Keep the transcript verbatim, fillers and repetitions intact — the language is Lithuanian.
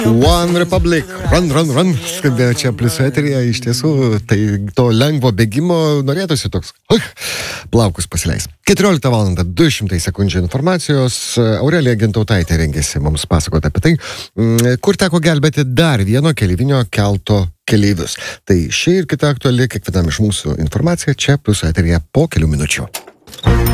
One Republic, run, run, run, skambėjo čia plius eteryje, iš tiesų, tai to lengvo bėgimo norėtųsi toks, uh, plaukus pasileis. keturioliktą valandą du šimtai sekundžių informacijos, Aurelija Gintautaitė rengėsi mums pasakoti apie tai, kur teko gelbėti dar vieno keleivinio kelto keleivius. Tai ši ir kita aktuali kiekvienam iš mūsų informacija čia plius eteryje po kelių minučių.